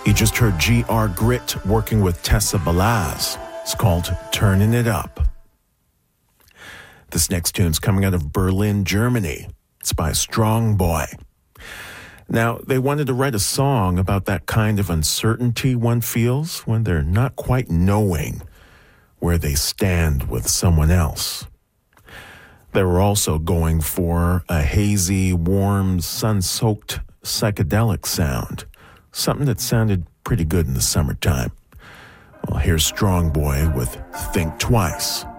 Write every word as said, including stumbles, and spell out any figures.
You just heard G R Grit working with Tessa Balaz. It's called Turning It Up. This next tune's coming out of Berlin, Germany. It's by Strong Boy. Now, they wanted to write a song about that kind of uncertainty one feels when they're not quite knowing where they stand with someone else. They were also going for a hazy, warm, sun-soaked psychedelic sound. Something that sounded pretty good in the summertime. Well, here's Strong Boy with Think Twice.